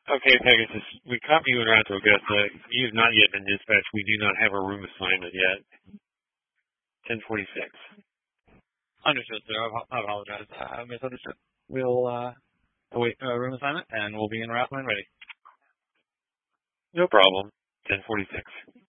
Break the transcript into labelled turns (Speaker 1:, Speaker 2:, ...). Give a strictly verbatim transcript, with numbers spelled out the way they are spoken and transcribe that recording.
Speaker 1: Okay, Pegasus, we copy you en route to Augusta. You have not yet been dispatched. We do not have a room assignment yet. ten forty-six.
Speaker 2: Understood, sir. I I apologize. I misunderstood. We'll uh, await uh, room assignment, and we'll be en route when ready.
Speaker 1: No problem. ten forty-six.